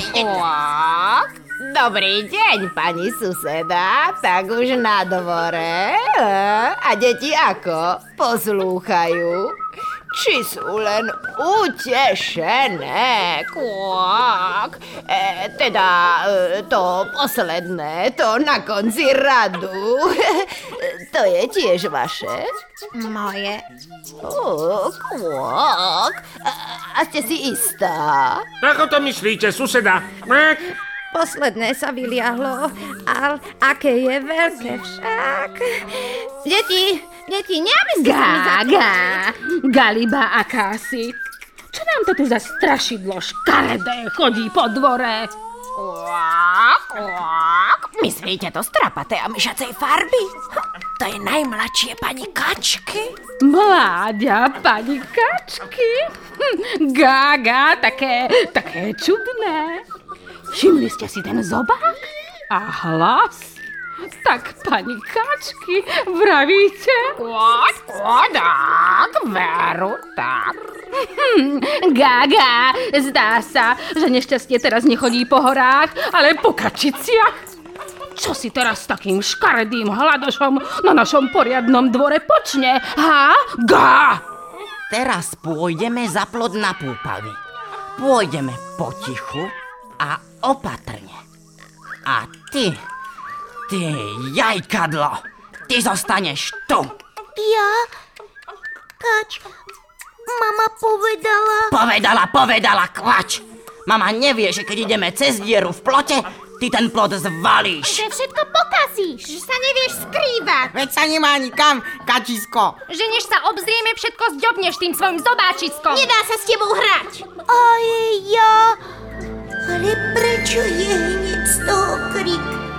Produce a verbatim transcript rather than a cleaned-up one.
Kvok. Dobrý deň, pani suseda. Tak už na dvore. A deti ako? Poslúchajú? Či sú len utešené? Kvok. E, teda e, to posledné, to na konci radu. To je tiež vaše? Moje. Ó, kvok. A, a ste si istá? Ako to myslíte, suseda? Posledné sa vyliahlo, ale aké je veľké však. Deti, deti, neaby ste sa mi zapili. Gága, galiba akási. Čo nám to tu za strašidlo škaredé chodí po dvore? Kvok, kvok. Myslíte to strapaté a myšacej farby? To je najmladšie pani kačky. Mláďa pani kačky. Hm, Gága, také, také čudné. Všimli ste si ten zobák? A hlas? Tak, pani kačky, vravíte? Kvok, kvok, tak, veru, tak. Hm, Gága, zdá sa, že nešťastie teraz nechodí po horách, ale po kačiciach. Čo si teraz s takým škaredým hladošom na našom poriadnom dvore počne, ha? Gá! Teraz pôjdeme za plot na púpavy. Pôjdeme potichu a opatrne. A ty, ty jajkadlo, ty zostaneš tu. Ja? Kač, mama povedala... Povedala, povedala, kvač. Mama nevie, že keď ideme cez dieru v plote, ty ten plot zvalíš. Že všetko pokazíš. Že sa nevieš skrývať. Veď sa nemá nikam, kačisko. Že než sa obzrieme, všetko zďobneš tým svojim zobáčiskom. Nedá sa s tebou hrať. Aj ja... Ale prečo je hneď z toho krik?